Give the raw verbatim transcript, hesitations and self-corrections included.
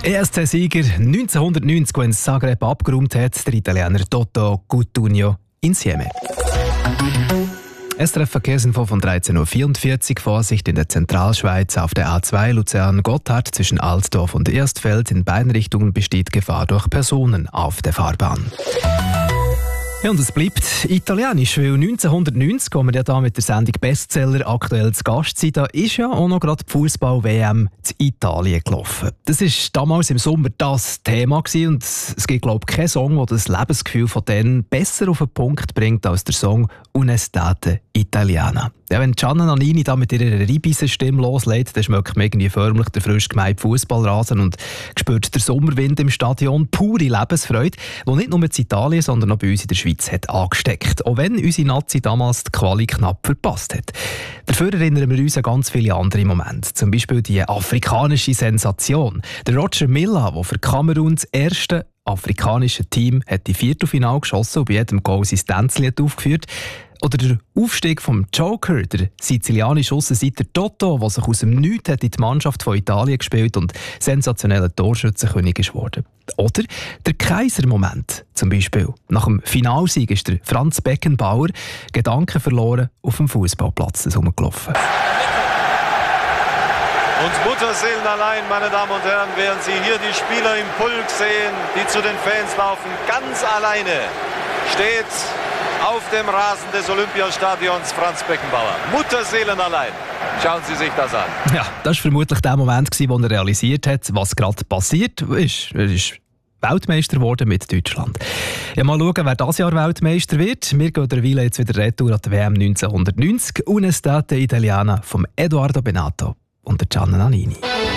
E S C-Sieger neunzehnhundertneunzig, wenn es Zagreb abgeräumt hat, der Italiener Toto Cutugno Insieme. S R F-Verkehrsinfo von dreizehn Uhr vierundvierzig. Vorsicht in der Zentralschweiz auf der A zwei Luzern-Gotthard zwischen Altdorf und Erstfeld. In beiden Richtungen besteht Gefahr durch Personen auf der Fahrbahn. Ja, und es bleibt italienisch, weil neunzehnhundertneunzig, wo wir ja da mit der Sendung Bestseller aktuell zu Gast sind, da ist ja auch noch gerade die Fußball-W M zu Italien gelaufen. Das war damals im Sommer das Thema gewesen, und es gibt, glaube ich, keinen Song, der das Lebensgefühl von denen besser auf den Punkt bringt als der Song «Un'estate italiana». Ja, wenn Gianna Nannini da mit ihrer Reibeisenstimme loslegt, dann schmeckt man irgendwie förmlich der frisch gemähte Fußballrasen und spürt der Sommerwind im Stadion, pure Lebensfreude, die nicht nur in Italien, sondern auch bei uns in der Schweiz hat angesteckt. Auch wenn unsere Nazi damals die Quali knapp verpasst hat. Dafür erinnern wir uns an ganz viele andere Momente. Zum Beispiel die afrikanische Sensation. Der Roger Milla, der für Kamerun das erste afrikanische Team hat die Viertelfinale geschossen und bei jedem Goal sein Tänzchen aufgeführt. Oder der Aufstieg vom Joker, der sizilianische Aussenseiter Toto, der sich aus dem Nichts hat in die Mannschaft von Italien gespielt und sensationeller Torschützenkönig ist geworden. Oder der Kaiser-Moment zum Beispiel. Nach dem Finalsieg ist der Franz Beckenbauer Gedanken verloren auf dem Fußballplatz herumgelaufen. Und Mutterseelen allein, meine Damen und Herren, während Sie hier die Spieler im Pulk sehen, die zu den Fans laufen, ganz alleine steht auf dem Rasen des Olympiastadions Franz Beckenbauer. Mutterseelen allein. Schauen Sie sich das an. Ja, das war vermutlich der Moment, wo er realisiert hat, was gerade passiert ist. Er ist Weltmeister geworden mit Deutschland. Ja, mal schauen, wer dieses Jahr Weltmeister wird. Wir gehen derweil jetzt wieder retour an die W M neunzehnhundertneunzig. «Un'estate italiana» von Edoardo Bennato und Gianna Nannini.